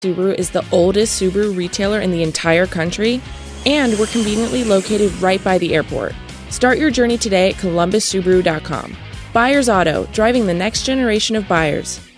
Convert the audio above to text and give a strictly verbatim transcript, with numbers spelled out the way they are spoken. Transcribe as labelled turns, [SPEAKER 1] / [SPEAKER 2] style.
[SPEAKER 1] Subaru is the oldest Subaru retailer in the entire country, and we're conveniently located right by the airport. Start your journey today at columbus subaru dot com. Buyers Auto, driving the next generation of buyers.